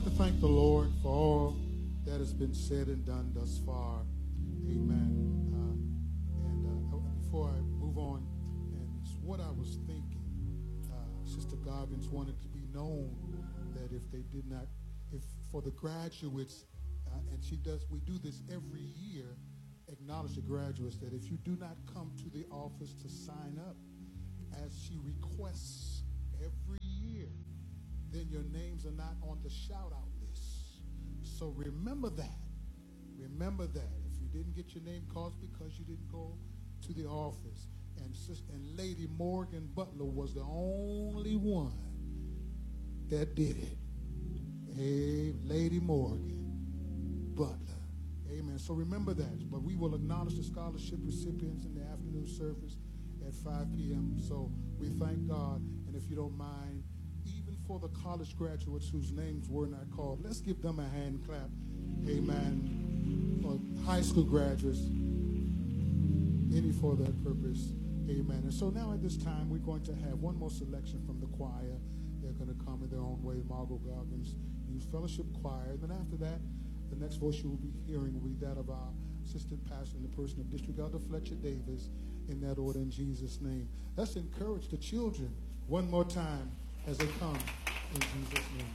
like to thank the Lord for all that has been said and done thus far. Amen. Before I move on, and it's what I was thinking. Sister Goggins wanted to be known that if they did not, if for the graduates, and we do this every year, acknowledge the graduates that if you do not come to the office to sign up, as she requests every year, then your names are not on the shout-out list. So remember that. Remember that. If you didn't get your name called because you didn't go to the office. And Lady Morgan Butler was the only one that did it. Hey, Lady Morgan Butler. Amen. So remember that. But we will acknowledge the scholarship recipients in the afternoon service at 5 p.m. So we thank God. And if you don't mind, even for the college graduates whose names were not called, let's give them a hand clap. Amen. For high school graduates, any for that purpose. Amen. And so now at this time, we're going to have one more selection from the choir. They're going to come in their own way. Margot Goggins Youth Fellowship Choir. And then after that, the next voice you will be hearing will be that of our assistant pastor in the person of District Elder Fletcher Davis, in that order, in Jesus' name. Let's encourage the children one more time as they come in Jesus' name.